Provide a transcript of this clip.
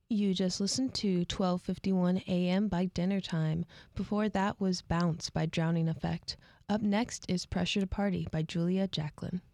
You just listened to 12:51 a.m. by Dinner Time. Before that was Bounce by Drowning Effect. Up next is Pressure to Party by Julia Jacqueline.